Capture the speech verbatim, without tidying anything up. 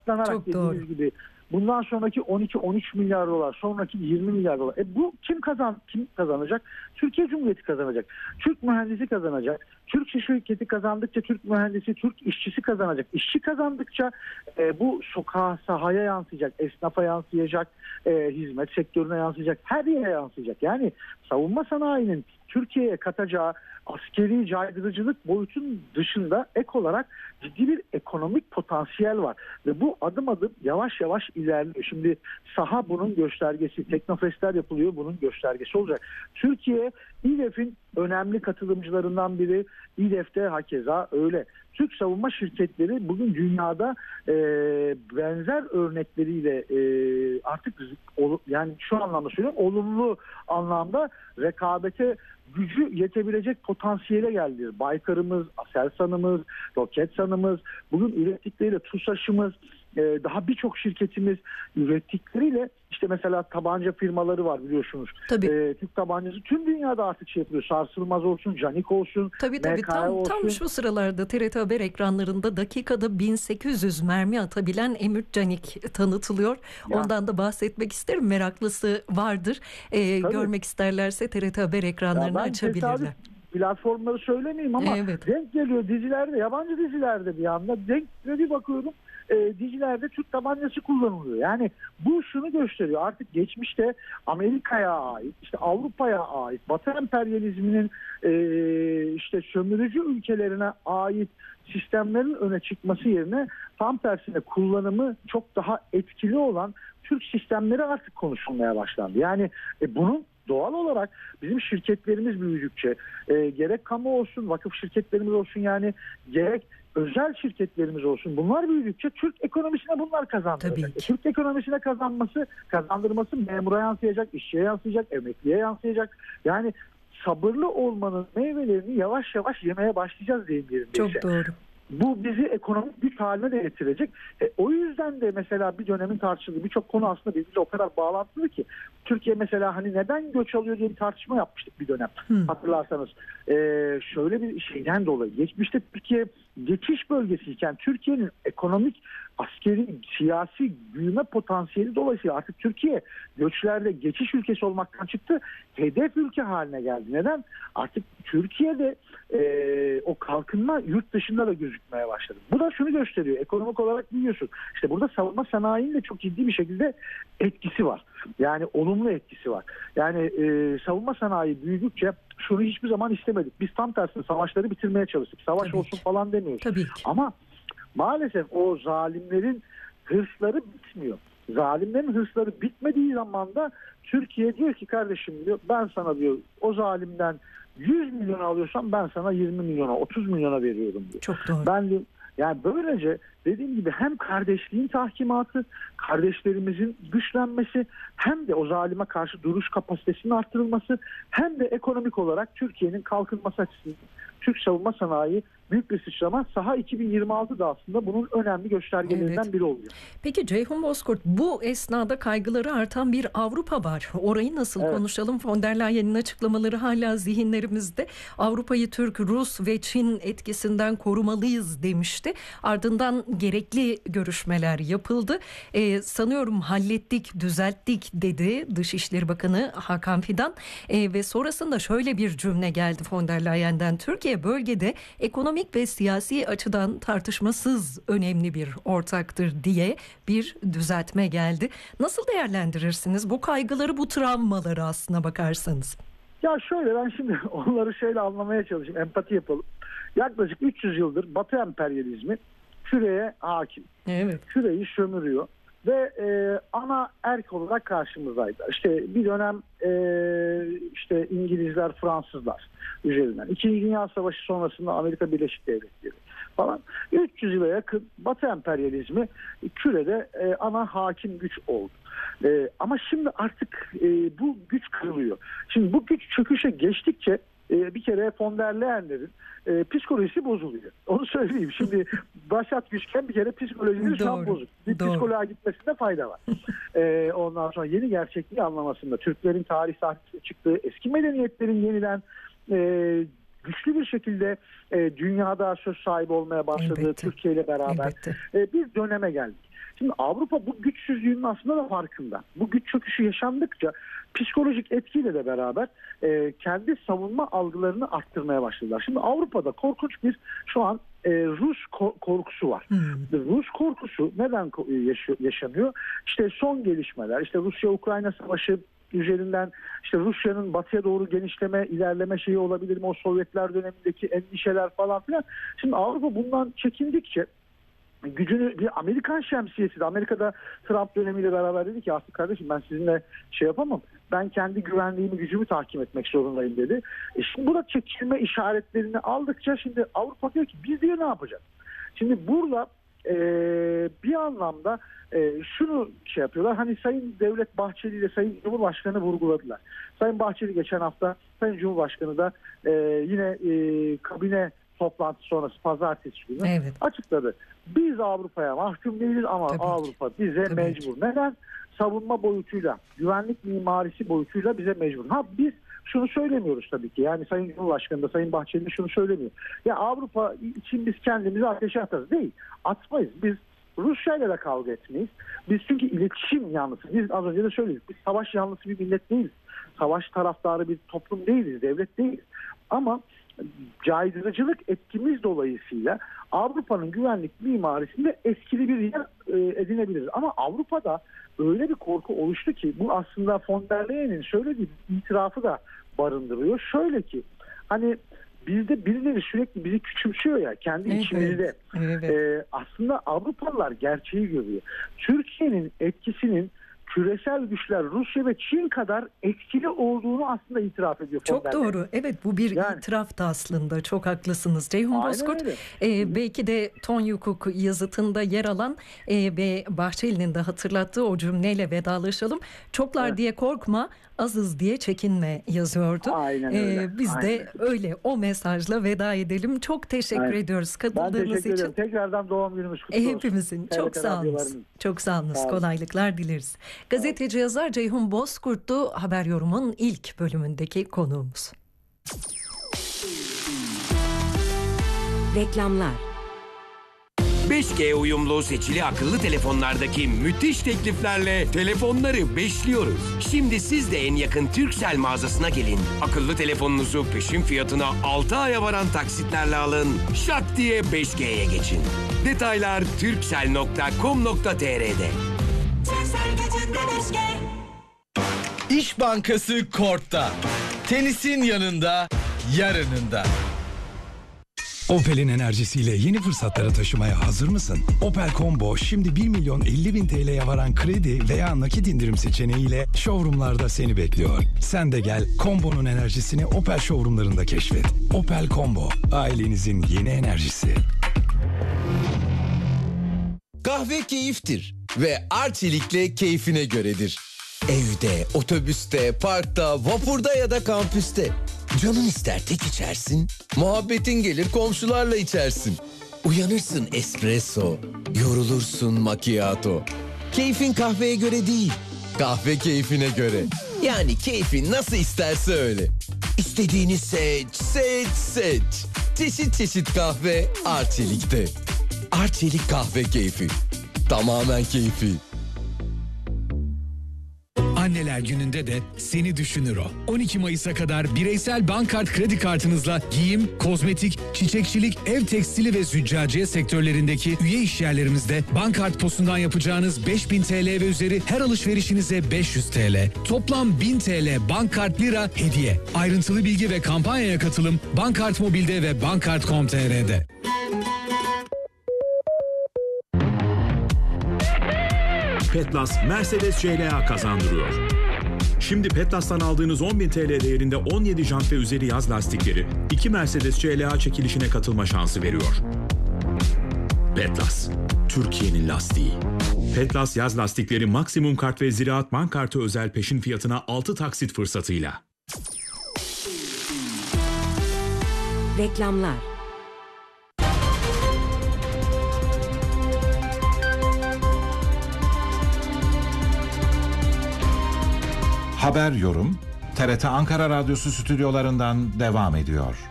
Kutlanarak Çok doğru. dediğiniz gibi bundan sonraki on iki on üç milyar dolar, sonraki yirmi milyar dolar. E bu kim kazan kim kazanacak? Türkiye Cumhuriyeti kazanacak. Türk mühendisi kazanacak. Türk şirketi kazandıkça Türk mühendisi, Türk işçisi kazanacak. İşçi kazandıkça e, bu sokağa, sahaya yansıyacak, esnafa yansıyacak, e, hizmet sektörüne yansıyacak, her yere yansıyacak. Yani savunma sanayinin Türkiye'ye katacağı askeri caydırıcılık boyutun dışında ek olarak ciddi bir ekonomik potansiyel var. Ve bu adım adım yavaş yavaş ilerliyor. Şimdi saha bunun göstergesi. Teknofestler yapılıyor, bunun göstergesi olacak. Türkiye İDEF'in önemli katılımcılarından biri. İDEF'te hakeza öyle. Türk savunma şirketleri bugün dünyada e, benzer örnekleriyle e, artık yani şu anlamda söylüyorum, olumlu anlamda rekabete gücü yetebilecek potansiyele geldi. Baykar'ımız, Aselsan'ımız, Roketsan'ımız, bugün ürettikleriyle TUSAŞ'ımız, e, daha birçok şirketimiz ürettikleriyle işte mesela tabanca firmaları var biliyorsunuz. Tabii. E, Türk tabancası tüm dünyada artık şey yapıyor. Sarsılmaz olsun, Canik olsun, Tabii tabii tam, olsun. tam şu sıralarda T R T Haber ekranlarında dakikada bin sekiz yüz mermi atabilen M üç Canik tanıtılıyor. Ya. Ondan da bahsetmek isterim. Meraklısı vardır. E, görmek isterlerse T R T Haber ekranlarını açabilirler. Platformları söylemeyeyim ama evet. denk geliyor dizilerde, yabancı dizilerde bir anda denk bir bakıyorum. E, dizilerde Türk tabancası kullanılıyor. Yani bu şunu gösteriyor. Artık geçmişte Amerika'ya ait, işte Avrupa'ya ait, Batı emperyalizminin e, işte sömürücü ülkelerine ait sistemlerin öne çıkması yerine tam tersine kullanımı çok daha etkili olan Türk sistemleri artık konuşulmaya başlandı. Yani e, bunun doğal olarak bizim şirketlerimiz büyüdükçe e, gerek kamu olsun, vakıf şirketlerimiz olsun, yani gerek özel şirketlerimiz olsun, bunlar büyüdükçe Türk ekonomisine bunlar kazandıracak. E, Türk ekonomisine kazanması, kazandırması memura yansıyacak, işçiye yansıyacak, emekliye yansıyacak. Yani sabırlı olmanın meyvelerini yavaş yavaş yemeye başlayacağız diyeyim yerindeyse. Çok doğru. Bu bizi ekonomik güç haline de getirecek. E, o yüzden de mesela bir dönemin tartışıldığı birçok konu aslında birbiriyle o kadar bağlantılı ki. Türkiye mesela hani neden göç alıyor diye bir tartışma yapmıştık bir dönem. Hmm. Hatırlarsanız e, şöyle bir şeyden dolayı. Geçmişte Türkiye geçiş bölgesiyken Türkiye'nin ekonomik, askeri, siyasi büyüme potansiyeli dolayısıyla artık Türkiye göçlerde geçiş ülkesi olmaktan çıktı. Hedef ülke haline geldi. Neden? Artık Türkiye'de e, o kalkınma yurt dışında da gözükmeye başladı. Bu da şunu gösteriyor. Ekonomik olarak biliyorsun. İşte burada savunma sanayinin de çok ciddi bir şekilde etkisi var. Yani olumlu etkisi var. Yani e, savunma sanayi büyüdükçe şunu hiçbir zaman istemedik. Biz tam tersine savaşları bitirmeye çalıştık. Savaş Tabii olsun ki. falan demiyoruz. Tabii ki. Ama maalesef o zalimlerin hırsları bitmiyor. Zalimlerin hırsları bitmediği zaman da Türkiye diyor ki kardeşim diyor, ben sana diyor o zalimden yüz milyon alıyorsam ben sana yirmi milyona, otuz milyona veriyorum diyor. Çok doğru. Ben de yani böylece dediğim gibi hem kardeşliğin tahkimatı, kardeşlerimizin güçlenmesi, hem de o zalime karşı duruş kapasitesinin arttırılması, hem de ekonomik olarak Türkiye'nin kalkınması açısından Türk savunma sanayi büyük bir sıçrama. Saha iki bin yirmi altı da aslında bunun önemli göstergelerinden evet. biri oluyor. Peki Ceyhun Bozkurt, bu esnada kaygıları artan bir Avrupa var. Orayı nasıl evet. konuşalım? Von der Leyen'in açıklamaları hala zihinlerimizde. Avrupa'yı Türk, Rus ve Çin etkisinden korumalıyız demişti. Ardından gerekli görüşmeler yapıldı. Ee, sanıyorum hallettik, düzelttik dedi Dışişleri Bakanı Hakan Fidan. Ee, ve sonrasında şöyle bir cümle geldi Von der Leyen'den. Türkiye bölgede ekonomik ve siyasi açıdan tartışmasız önemli bir ortaktır diye bir düzeltme geldi. Nasıl değerlendirirsiniz bu kaygıları, bu travmaları aslına bakarsanız? Ya şöyle, ben şimdi onları şöyle anlamaya çalışayım, empati yapalım. Yaklaşık üç yüz yıldır Batı emperyalizmi küreye hakim. Evet. Küreyi sömürüyor ve e, ana erk olarak karşımızdaydı. İşte bir dönem e, işte İngilizler, Fransızlar üzerinden. İkinci Dünya Savaşı sonrasında Amerika Birleşik Devletleri falan. üç yüz yıla yakın Batı emperyalizmi kürede e, ana hakim güç oldu. E, ama şimdi artık e, bu güç kırılıyor. Şimdi bu güç çöküşe geçtikçe e, bir kere von der Leyen'lerin e, psikolojisi bozuluyor. Onu söyleyeyim. Şimdi başat güçken bir kere psikolojileri şu an bozuk. Bir doğru. psikoloğa gitmesinde fayda var. e, ondan sonra yeni gerçekliği anlamasında, Türklerin tarih sahnesine çıktığı, eski medeniyetlerin yeniden e, güçlü bir şekilde e, dünyada söz sahibi olmaya başladığı, Türkiye ile beraber e, bir döneme geldik. Şimdi Avrupa bu güçsüzlüğünün aslında da farkında. Bu güç çöküşü yaşandıkça psikolojik etkiyle de beraber e, kendi savunma algılarını arttırmaya başladılar. Şimdi Avrupa'da korkunç bir şu an e, Rus ko- korkusu var. Hmm. Rus korkusu neden ko- yaşıyor, yaşanıyor? İşte son gelişmeler, işte Rusya-Ukrayna savaşı üzerinden işte Rusya'nın batıya doğru genişleme, ilerleme şeyi olabilir mi? O Sovyetler dönemindeki endişeler falan filan. Şimdi Avrupa bundan çekindikçe gücünü bir Amerikan şemsiyesi de Amerika'da Trump dönemiyle beraber dedi ki artık kardeşim ben sizinle şey yapamam. Ben kendi güvenliğimi, gücümü tahkim etmek zorundayım dedi. E şimdi burada çekilme işaretlerini aldıkça şimdi Avrupa diyor ki biz diyor ne yapacağız? Şimdi burada e, bir anlamda e, şunu şey yapıyorlar. Hani Sayın Devlet Bahçeli ile Sayın Cumhurbaşkanı vurguladılar. Sayın Bahçeli geçen hafta, Sayın Cumhurbaşkanı da e, yine e, kabine toplantı sonrası pazartesi günü evet. açıkladı. Biz Avrupa'ya mahkum değiliz ama tabii Avrupa ki. bize tabii mecbur. Ki. Neden? Savunma boyutuyla, güvenlik mimarisi boyutuyla bize mecbur. Ha biz şunu söylemiyoruz tabii ki. Yani Sayın Cumhurbaşkanı da Sayın Bahçeli de şunu söylemiyor. Ya Avrupa için biz kendimizi ateşe atarız. Değil. Atmayız. Biz Rusya ile de kavga etmeyiz. Biz çünkü iletişim yanlısı. Biz az önce de söyledik. Biz savaş yanlısı bir millet değiliz. Savaş taraftarı bir toplum değiliz. Devlet değiliz. Ama caydırıcılık etkimiz dolayısıyla Avrupa'nın güvenlik mimarisinde etkili bir yer e, edinebiliriz. Ama Avrupa'da öyle bir korku oluştu ki bu aslında von der Leyen'in söylediği itirafı da barındırıyor. Şöyle ki hani bizde birileri sürekli bizi küçümsüyor ya kendi evet, içimizde. Evet. E, aslında Avrupalılar gerçeği görüyor. Türkiye'nin etkisinin küresel güçler Rusya ve Çin kadar etkili olduğunu aslında itiraf ediyor. Çok doğru. Evet bu bir yani, itiraf da aslında. Çok haklısınız. Ceyhun Bozkurt e, belki de Ton Yukuk yazıtında yer alan e, ve Bahçeli'nin de hatırlattığı o cümleyle vedalaşalım. Çoklar evet. diye korkma, azız diye çekinme yazıyordu. Aynen öyle. E, biz Aynen. de öyle o mesajla veda edelim. Çok teşekkür Aynen. ediyoruz katıldığınız için. Ben teşekkür ederim. Tekrardan doğum günümüz kutlu olsun. Hepimizin. Çok sağ olun. Çok sağ olun. Kolaylıklar dileriz. Gazeteci yazar Ceyhun Bozkurt'tu Haber Yorum'un ilk bölümündeki konuğumuz. Reklamlar. beş G uyumlu seçili akıllı telefonlardaki müthiş tekliflerle telefonları beşliyoruz. Şimdi siz de en yakın Turkcell mağazasına gelin. Akıllı telefonunuzu peşin fiyatına altı aya varan taksitlerle alın. Şak diye beş G'ye geçin. Detaylar turkcell nokta com nokta tr'de. İş Bankası Kort'ta. Tenisin yanında, yarınında. Opel'in enerjisiyle yeni fırsatlara taşımaya hazır mısın? Opel Combo şimdi bir milyon elli bin T L'ye varan kredi veya nakit indirim seçeneğiyle showroomlarda seni bekliyor. Sen de gel Combo'nun enerjisini Opel showroomlarında keşfet. Opel Combo, ailenizin yeni enerjisi. Kahve keyiftir ve Arçelik'le keyfine göredir. Evde, otobüste, parkta, vapurda ya da kampüste. Canın ister tek içersin, muhabbetin gelir komşularla içersin. Uyanırsın espresso, yorulursun macchiato. Keyfin kahveye göre değil, kahve keyfine göre. Yani keyfin nasıl isterse öyle. İstediğini seç, seç, seç. Çeşit çeşit kahve Arçelik'te. Arçelik kahve keyfi. Tamamen keyfi. Anneler Günü'nde de seni düşünür o. on iki Mayıs'a kadar bireysel Bankart kredi kartınızla giyim, kozmetik, çiçekçilik, ev tekstili ve züccaciye sektörlerindeki üye işyerlerimizde Bankart posundan yapacağınız beş bin T L ve üzeri her alışverişinize beş yüz T L. Toplam bin T L Bankart Lira hediye. Ayrıntılı bilgi ve kampanyaya katılım Bankart Mobil'de ve bankart nokta com nokta tr'de. Petlas Mercedes C L A kazandırıyor. Şimdi Petlas'tan aldığınız on bin T L değerinde on yedi jant ve üzeri yaz lastikleri iki Mercedes C L A çekilişine katılma şansı veriyor. Petlas, Türkiye'nin lastiği. Petlas yaz lastikleri maksimum kart ve Ziraat Bankartı özel peşin fiyatına altı taksit fırsatıyla. Reklamlar. Haber Yorum, T R T Ankara Radyosu stüdyolarından devam ediyor.